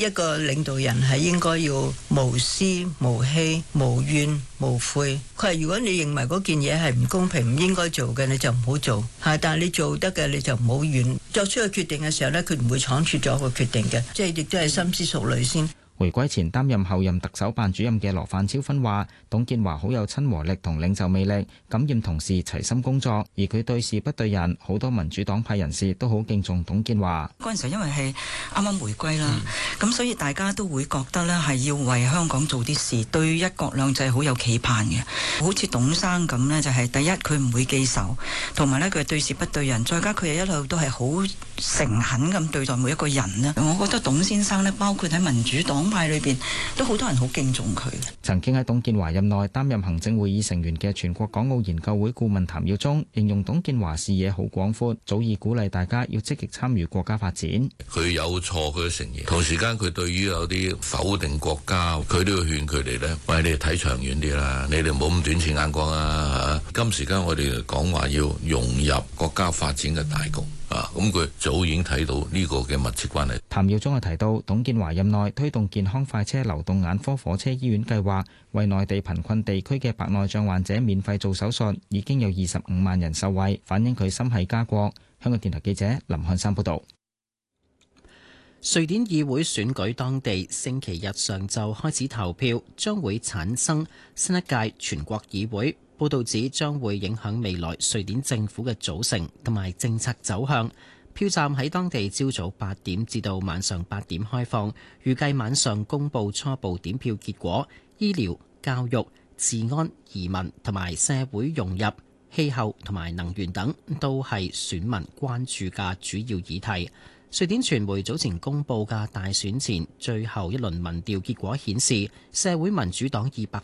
一個領導人係應該要無私無欺無怨無悔。佢話如果你認為嗰件嘢係唔公平唔應該做嘅，你就唔好做嚇，但係你做得嘅你就唔好怨。作出個決定嘅時候呢，佢唔會倉促咗個決定嘅，即係亦都係深思熟慮先。 回歸前擔任候任特首辦主任嘅羅范椒芬話，董建華好有親和力同領袖魅力，感染同事齊心工作，而佢對事不對人，好多民主黨派人士都好敬重董建華。 嗰陣時因為係啱啱回歸啦，咁所以大家都會覺得呢係要為香港做啲事，對一國兩制好有期盼嘅。好似董生咁呢，就係第一佢唔會記仇，同埋呢佢對事不對人，再加佢一路都係好誠懇咁對待每一個人呢。我覺得董先生呢，包括喺民主黨派裏邊都好多人好敬重佢。 曾經喺董建華任內擔任行政會議成員嘅全國港澳研究會顧問譚耀宗形容董建華視野好廣闊，早已鼓勵大家要積極參與國家發展。 佢有錯佢都承認，同時間佢對於有啲否定國家，佢都要勸佢哋呢：喂，你哋睇長遠啲啦，你哋唔好咁短視眼光啊！今時間我哋講話要融入國家發展嘅大局。咁佢早已經睇到呢個嘅密切關係。 譚耀宗又提到，董建華任內推動健康快車流動眼科火車醫院計劃，為內地貧困地區嘅白內障患者免費做手術，已經有25萬人受惠，反映佢心繫家國。香港電台記者林漢山報導。 瑞典議會選舉當地星期日上晝開始投票，將會產生新一屆全國議會。報道指將會影響未來瑞典政府嘅組成同埋政策走向。票站喺當地朝早8點至到晚上8點開放，預計晚上公佈初步點票結果。醫療、教育、治安、移民同埋社會融入、氣候同埋能源等都係選民關注嘅主要議題。瑞典傳媒早前公佈嘅大選前最後一輪民調結果顯示，社會民主黨以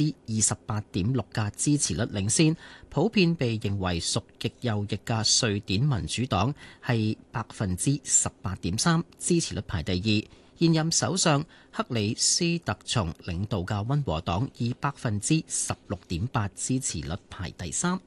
28.6%嘅支持率領先，普遍被認為屬極右翼嘅瑞典民主黨係18.3%，支持率排第二。現任首相克里斯特松領導嘅溫和黨以16.8%支持率排第三。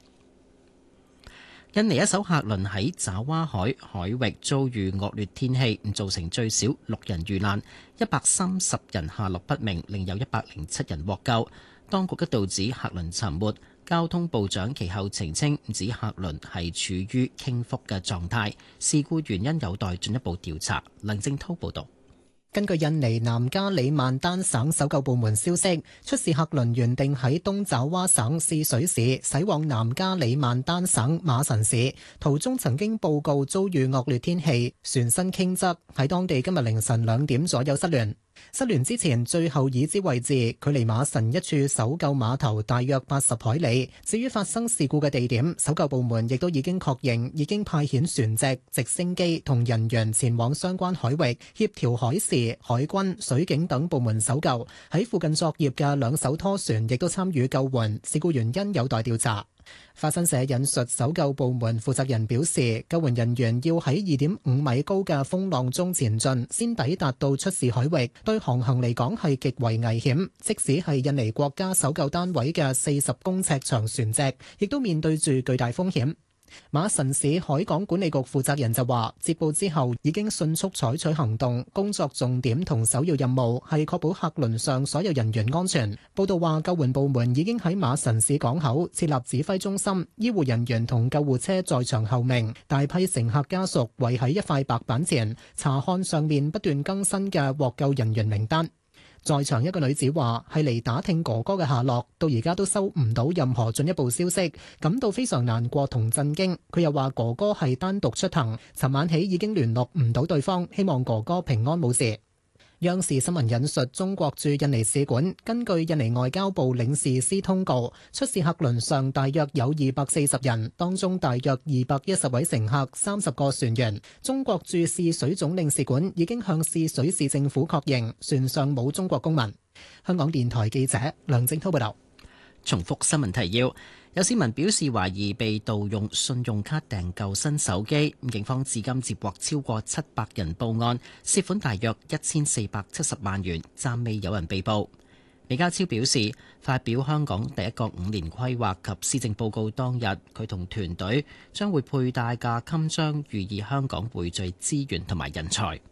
印尼一艘客輪喺爪哇海海域遭遇惡劣天氣，造成最少6人遇難，130人下落不明，另有107人獲救。當局一度指客輪沉沒，交通部長其後澄清，指客輪係處於傾覆嘅狀態，事故原因有待進一步調查。梁正滔報導。 根據印尼南加里曼丹省搜救部門消息，出事客輪原定喺東爪哇省泗水市駛往南加里曼丹省馬臣市，途中曾經報告遭遇惡劣天氣，船身傾側，喺當地今日凌晨2點左右失聯。失聯之前最後已知位置距離馬臣一處搜救碼頭大約80海里。至於發生事故嘅地點，搜救部門亦都已經確認，已經派遣船隻、直升機同人員前往相關海域，協調海事、海軍、水警等部門搜救。喺附近作業嘅2艘拖船亦都參與救援，事故原因有待調查。法新社引述搜救部門負責人表示，救援人員要喺2.5米高嘅風浪中前進，先抵達到出事海域，對航行嚟講係極為危險。即使係印尼國家搜救單位嘅40公尺長船隻，亦都面對住巨大風險。馬臣市海港管理局負責人就話，接報之後已經迅速採取行動，工作重點同首要任務係確保客輪上所有人員安全。報道話，救援部門已經喺馬臣市港口設立指揮中心，醫護人員同救護車在場候命，大批乘客家屬圍喺一塊白板前查看上面不斷更新嘅獲救人員名單。在場一個女子話，係嚟打聽哥哥嘅下落，到而家都收唔到任何進一步消息，感到非常難過同震驚。佢又話哥哥係單獨出行，尋晚起已經聯絡唔到對方，希望哥哥平安冇事。央視新聞引述中國駐印尼使館根據印尼外交部領事司通告，出事客輪上大約有240人，當中大約210位乘客，30個船員。中國駐泗水總領事館已經向泗水市政府確認，船上冇中國公民。香港電台記者梁正滔報道。 重複新聞提要。有市民表示懷疑被盜用信用卡訂購新手機，警方至今接獲超過700人報案，涉款大約1470萬元，暫未有人被捕。李家超表示，發表香港第一個5年規劃及施政報告當日，佢同團隊將會佩戴嘅襟章寓意香港匯聚資源同埋人才。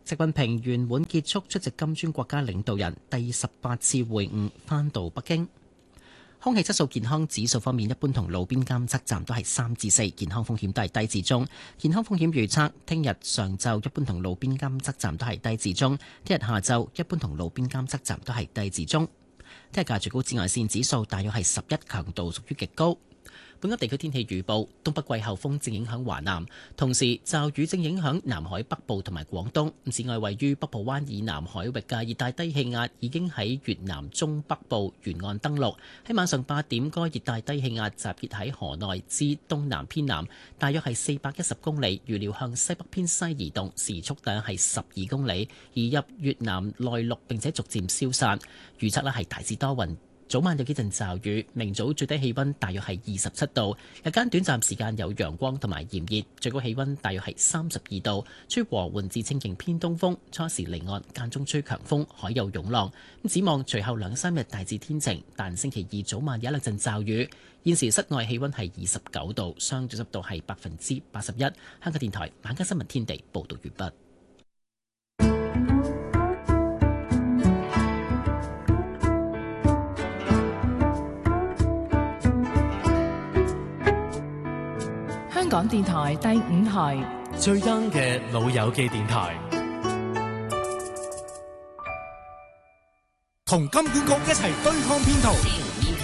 習近平圓滿結束出席金磚國家領導人第18次會晤，返到北京。空氣質素健康指數方面，一般同路邊監測站都係3至4，健康風險都係低至中。健康風險預測，聽日上晝一般同路邊監測站都係低至中，聽日下晝一般同路邊監測站都係低至中。聽日嘅最高紫外線指數大約係11，強度屬於極高。本港地區天氣預報，東北季候風正影響華南，同時驟雨正影響南海北部同埋廣東。此外，位於北部灣以南海域嘅熱帶低氣壓已經喺越南中北部沿岸登陸。喺晚上8點，該熱帶低氣壓集結喺河內之東南偏南，大約係410公里，預料向西北偏西移動，時速大約係12公里，移入越南內陸並且逐漸消散。預測係大致多雲，早晚有幾陣驟雨，明早最低氣溫大約係27度，日間短暫時間有陽光同埋炎熱，最高氣溫大約係32度，吹和緩至清勁偏東風，初時離岸，間中吹強風，海有湧浪。展望隨後2-3日大致天晴，但星期二早晚有一兩陣驟雨。現時室外氣溫係29度，相對濕度係81%。香港電台晚間新聞天地報道完畢。 香港電台第5台最 young 嘅老友記電台，同金管局一齊對抗騙徒。